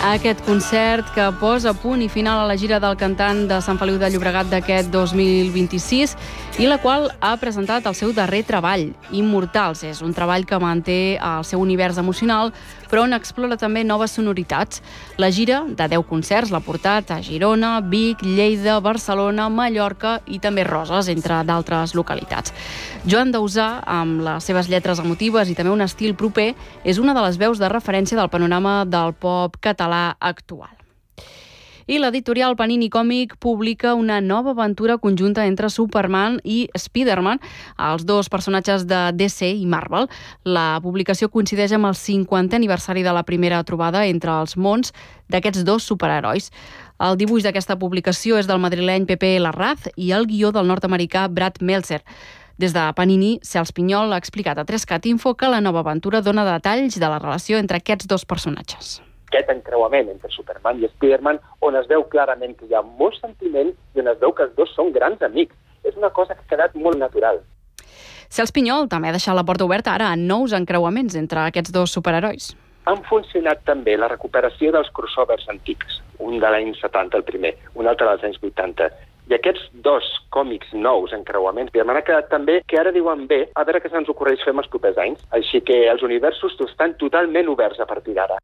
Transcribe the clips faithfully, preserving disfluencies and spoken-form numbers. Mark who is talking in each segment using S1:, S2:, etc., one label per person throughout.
S1: Aquest concert que posa punt i final a la gira del cantant de Sant Feliu de Llobregat d'aquest dos mil vint-i-sis i la qual ha presentat el seu darrer treball, Immortals. És un treball que manté el seu univers emocional, però on explora també noves sonoritats. La gira, de deu concerts, l'ha portat a Girona, Vic, Lleida, Barcelona, Mallorca i també Roses, entre d'altres localitats. Joan Dausà, amb les seves lletres emotives i també un estil proper, és una de les veus de referència del panorama del pop català actual. I l'editorial Panini Còmic publica una nova aventura conjunta entre Superman i Spider-Man, els dos personatges de D C i Marvel. La publicació coincideix amb el cinquantè aniversari de la primera trobada entre els mons d'aquests dos superherois. El dibuix d'aquesta publicació és del madrileny Pepe Larraz i el guió del nord-americà Brad Meltzer. Des de Panini, Cels Pinyol ha explicat a tres cat info que la nova aventura dona detalls de la relació entre aquests dos personatges.
S2: Aquest encreuament entre Superman i Spider-Man, on es veu clarament que hi ha molt sentiment i on es veu que els dos són grans amics. És una cosa que ha quedat molt natural.
S1: Cels Pinyol també ha deixat la porta oberta ara a nous encreuaments entre aquests dos superherois.
S2: Han funcionat també la recuperació dels crossovers antics, un de l'any setanta, el primer, un altre dels anys vuitanta. I aquests dos còmics nous, encreuaments, m'ha quedat també que ara diuen bé, a veure què se'ns ocorreix fer en els propers anys. Així que els universos estan totalment oberts a partir d'ara.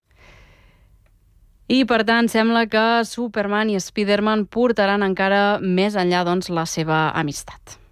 S1: I, per tant, sembla que Superman i Spider-Man portaran encara més enllà, doncs, la seva amistat.